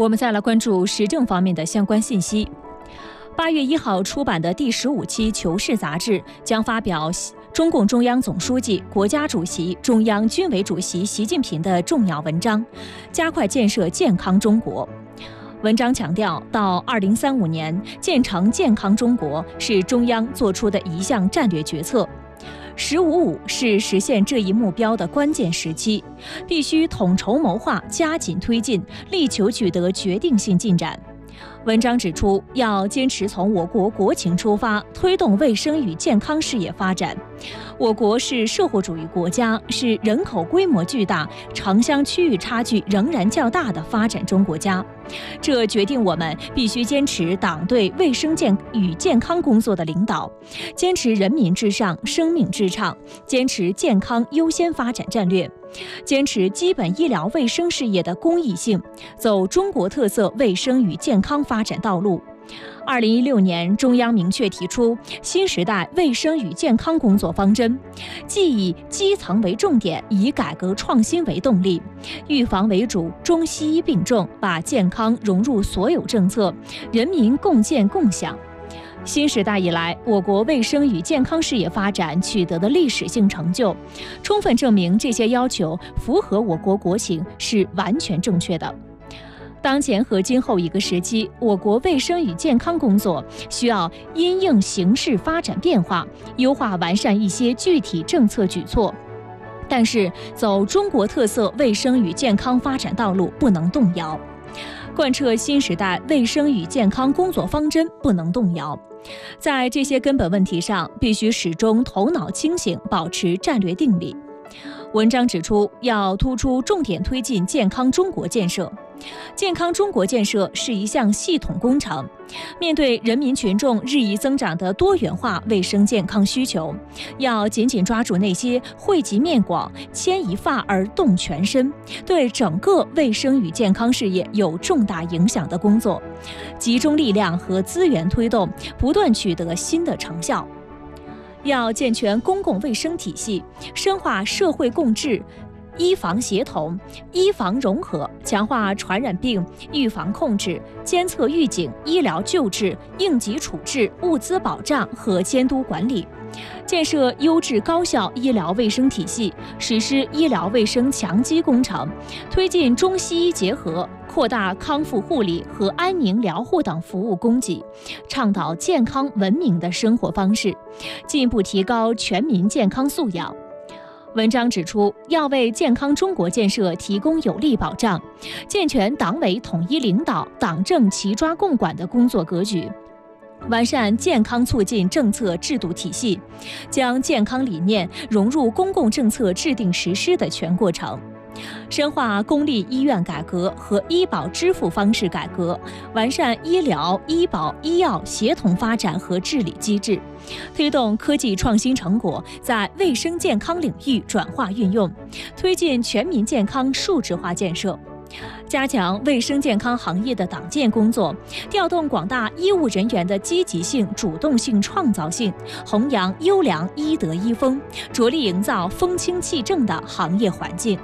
我们再来关注时政方面的相关信息。8月1号出版的第15期《求是》杂志将发表中共中央总书记、国家主席、中央军委主席习近平的重要文章，加快建设健康中国。文章强调，到2035年建成健康中国是中央作出的一项战略决策。“15+5”是实现这一目标的关键时期，必须统筹谋划，加紧推进，力求取得决定性进展。文章指出，要坚持从我国国情出发，推动卫生与健康事业发展。我国是社会主义国家，是人口规模巨大、城乡区域差距仍然较大的发展中国家。这决定我们必须坚持党对卫生与健康工作的领导，坚持人民至上、生命至上，坚持健康优先发展战略，坚持基本医疗卫生事业的公益性，走中国特色卫生与健康发展道路。2016年，中央明确提出新时代卫生与健康工作方针，既以基层为重点，以改革创新为动力，预防为主，中西医并重，把健康融入所有政策，人民共建共享。新时代以来，我国卫生与健康事业发展取得的历史性成就，充分证明这些要求符合我国国情，是完全正确的。当前和今后一个时期，我国卫生与健康工作需要因应形势发展变化，优化完善一些具体政策举措。但是，走中国特色卫生与健康发展道路不能动摇，贯彻新时代卫生与健康工作方针不能动摇。在这些根本问题上，必须始终头脑清醒，保持战略定力。文章指出，要突出重点推进健康中国建设。健康中国建设是一项系统工程，面对人民群众日益增长的多元化卫生健康需求，要紧紧抓住那些惠及面广、牵一发而动全身，对整个卫生与健康事业有重大影响的工作，集中力量和资源推动，不断取得新的成效。要健全公共卫生体系，深化社会共治、医防协同、医防融合，强化传染病预防控制、监测预警、医疗救治、应急处置、物资保障和监督管理，建设优质高效医疗卫生体系，实施医疗卫生强基工程，推进中西医结合，扩大康复护理和安宁疗护等服务供给，倡导健康文明的生活方式，进一步提高全民健康素养。文章指出，要为健康中国建设提供有力保障，健全党委统一领导、党政齐抓共管的工作格局，完善健康促进政策制度体系，将健康理念融入公共政策制定实施的全过程。深化公立医院改革和医保支付方式改革，完善医疗、医保、医药协同发展和治理机制，推动科技创新成果在卫生健康领域转化运用，推进全民健康数字化建设。加强卫生健康行业的党建工作，调动广大医务人员的积极性、主动性、创造性，弘扬优良医德医风，着力营造风清气正的行业环境。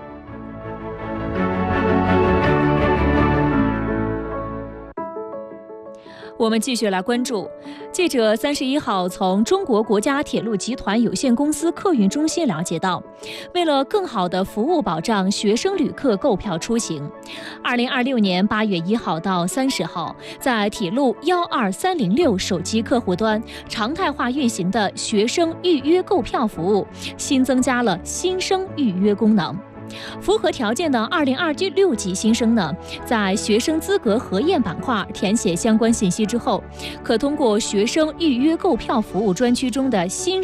我们继续来关注，记者31号从中国国家铁路集团有限公司客运中心了解到，为了更好地服务保障学生旅客购票出行，2026年8月1号到30号，在铁路12306手机客户端常态化运行的学生预约购票服务，新增加了新生预约功能。符合条件的2026级新生呢，在学生资格核验板块填写相关信息之后，可通过学生预约购票服务专区中的新